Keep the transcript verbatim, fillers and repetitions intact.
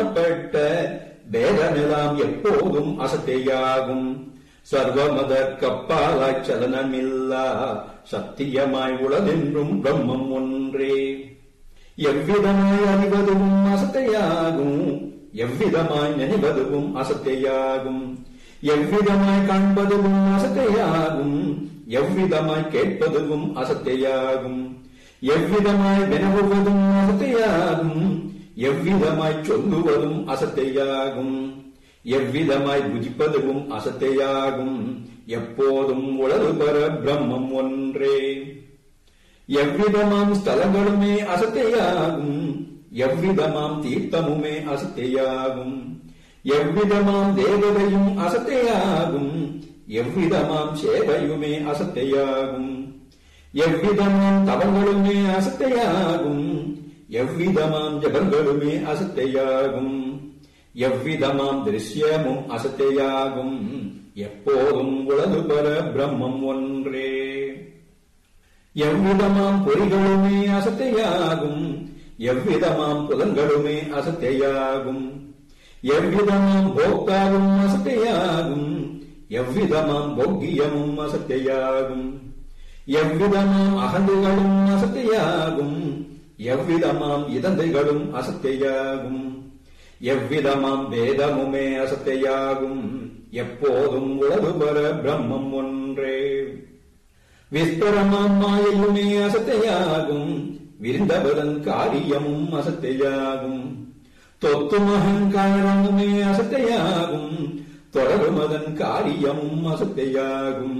அப்பாற்பட்ட பேதமெல்லாம் எப்போதும் அசத்தையாகும். சர்வமதற்கப்பாலாய் சலனமில்லா சத்தியமாய் உளதென்றும் பிரம்மம் ஒன்றே. எவ்விதமாய் அறிவதும் அசத்தையாகும், எவ்விதமாய் நினைவதும் அசத்தையாகும். எவ்விதமாய் காண்பதும் அசத்தையாகும், எவ்விதமாய் கேட்பதும் அசத்தையாகும். எவ்விதமாய் வினவுவதும் அசத்தையாகும், எவ்விதமாய் சொல்லுவதும் அசத்தையாகும். எவ்விதமாய் புஜிப்பதும் அசத்தையாகும், எப்போதும் உளது பெற பிரம்மம் ஒன்றே. எவ்விதமாம் ஸ்தலங்களுமே அசத்தையாகும், எவ்விதமாம் தீர்த்தமுமே அசத்தையாகும். எவ்விதமாம் தேவதையும் அசத்தையாகும், எவ்விதமாம் சேவையுமே அசத்தையாகும். எவ்விதமாம் தவங்களுமே அசத்தையாகும், எவ்விதமாம் ஜபங்களுமே அசத்தையாகும். எவ்விதமாம் திருஷ்யமும் அசத்தையாகும், எப்போதும் உளது பெற பிரம்மம் ஒன்றே. எவ்விதமாம் பொறிகளுமே அசத்தையாகும், எவ்விதமாம் புலன்களுமே அசத்தையாகும். எவ்விதமாம் போக்தாவும் அசத்தையாகும், எவ்விதமாம் போக்கியமும் அசத்தையாகும். எவ்விதமாம் அகந்துகளும் அசத்தையாகும், எவ்விதமாம் இதந்தைகளும் அசத்தையாகும். எவ்விதமாம் வேதமுமே அசத்தையாகும், எப்போதும் உளது பெற பிரம்மம் ஒன்றே. விஸ்தரமாம் மாயையுமே அசத்தையாகும், விரிந்தபதன் காரியமும் அசத்தையாகும். தொத்தும் அகங்காரமுமே அசத்தையாகும், தொடரும் அதன் காரியமும் அசத்தையாகும்.